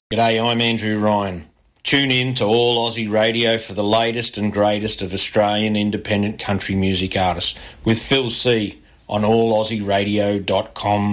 G'day, I'm Andrew Ryan. Tune in to All Aussie Radio for the latest and greatest of Australian independent country music artists with Phil C on allaussieradio.com.